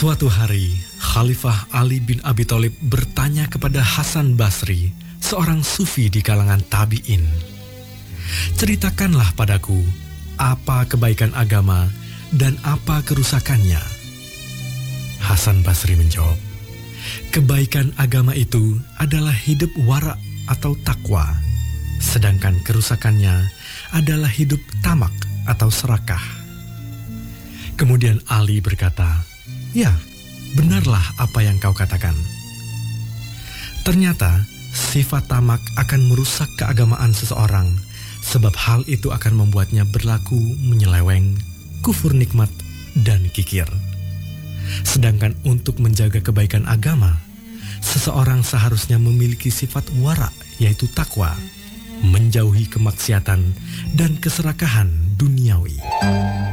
Suatu hari, Khalifah Ali bin Abi Thalib bertanya kepada Hasan Basri, seorang sufi di kalangan tabi'in. "Ceritakanlah padaku, apa kebaikan agama dan apa kerusakannya?" Hasan Basri menjawab, "Kebaikan agama itu adalah hidup wara' atau takwa, sedangkan kerusakannya adalah hidup tamak atau serakah." Kemudian Ali berkata, "Ya, benarlah apa yang kau katakan." Ternyata sifat tamak akan merusak keagamaan seseorang, sebab hal itu akan membuatnya berlaku menyeleweng, kufur nikmat, dan kikir. Sedangkan untuk menjaga kebaikan agama, seseorang seharusnya memiliki sifat wara', yaitu takwa, menjauhi kemaksiatan dan keserakahan duniawi.